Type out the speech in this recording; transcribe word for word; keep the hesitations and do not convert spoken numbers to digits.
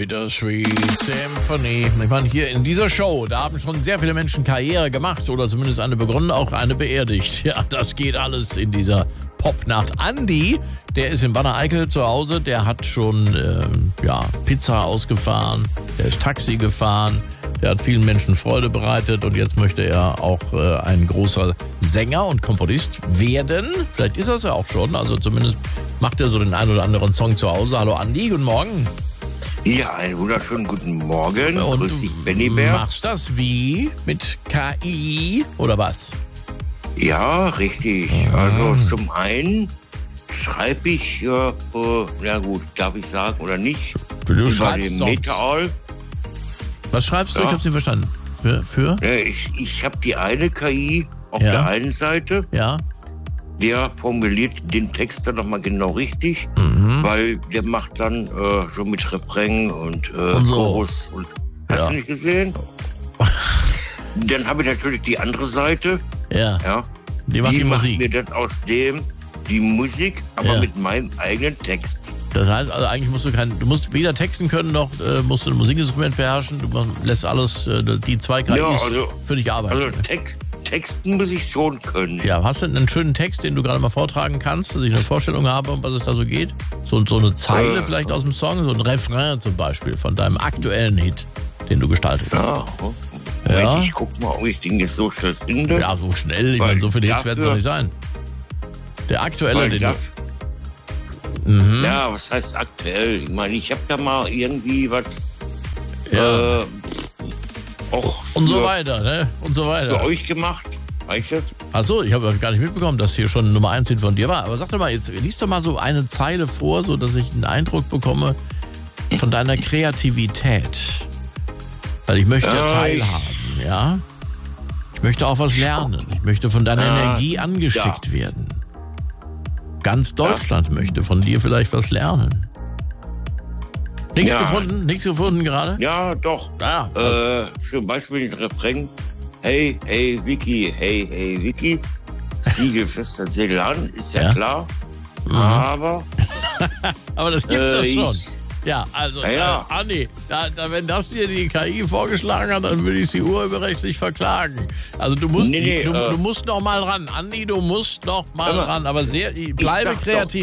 Bittersweet Symphony. Ich meine, hier in dieser Show, da haben schon sehr viele Menschen Karriere gemacht oder zumindest eine begründet, auch eine beerdigt. Ja, das geht alles in dieser Popnacht. Andi, der ist in Wanne-Eickel zu Hause, der hat schon äh, ja, Pizza ausgefahren, der ist Taxi gefahren, der hat vielen Menschen Freude bereitet und jetzt möchte er auch äh, ein großer Sänger und Komponist werden. Vielleicht ist er es ja auch schon, also zumindest macht er so den einen oder anderen Song zu Hause. Hallo Andi, guten Morgen. Ja, einen wunderschönen guten Morgen. Und Grüß dich, Benny du Bär. machst das wie? Mit K I oder was? Ja, richtig. Also zum einen schreibe ich, äh, äh, ja gut, darf ich sagen oder nicht, Du über schreibst den Songs. Metal. Was schreibst du? Ja. Ich hab's nicht verstanden. Für? für? Ja, ich ich habe die eine K I auf Ja. der einen Seite, Ja? der formuliert den Text dann nochmal genau richtig, Mhm. weil der macht dann äh, so mit Refrain und, äh, Und so. Chorus. Und, hast Ja. du nicht gesehen? Dann habe ich natürlich die andere Seite, Ja. ja. Die macht die, macht Musik. mir dann aus dem die Musik, aber Ja. mit meinem eigenen Text. Das heißt, also eigentlich musst du kein, du musst weder texten können, noch äh, musst du ein Musikinstrument beherrschen. Du mach- lässt alles, äh, die zwei K Is Ja, also- für dich arbeiten. Also Text, Texten muss ich schon können. Ja, hast du einen schönen Text, den du gerade mal vortragen kannst, dass ich eine Vorstellung habe, um was es da so geht? So, so eine Zeile Äh. vielleicht aus dem Song, so ein Refrain zum Beispiel von deinem aktuellen Hit, den du gestaltet hast. Ja. Ja. Moment, ich guck mal, ob ich den jetzt so schnell finde. Ja, so schnell, ich Weil meine, so viele Hits werden es doch dafür- nicht sein. Der aktuelle, Weil den da, du... Mhm. Ja, was heißt aktuell? Ich meine, ich habe da mal irgendwie was Ja. äh, auch Und so für, weiter, ne? Und so für weiter. euch gemacht. Weißt du? Achso, ich habe gar nicht mitbekommen, dass hier schon Nummer eins Hit von dir war. Aber sag doch mal, jetzt liest doch mal so eine Zeile vor, so dass ich einen Eindruck bekomme von deiner Kreativität. Weil ich möchte ja Ja, teilhaben, ja? Ich möchte auch was lernen. Ich möchte von deiner Ja, Energie angesteckt werden. Ganz Deutschland möchte von dir vielleicht was lernen. Nichts Ja. gefunden? Nichts gefunden gerade? Ja, doch. Ah, Äh, zum Beispiel den Refrain. Hey, hey, Vicky, hey, hey, Vicky. Siegelfester Seelan, ist ja, Ja. klar. Mhm. Aber, aber das gibt's äh, ja schon. ich- Ja, also, Ja, ja. Äh, Andi, da, da, wenn das dir die K I vorgeschlagen hat, dann würde ich sie urheberrechtlich verklagen. Also du musst, Nee, nee, du, äh, du musst noch mal ran. Andi, du musst noch mal Aber ran. Aber sehr, bleibe sag doch, kreativ.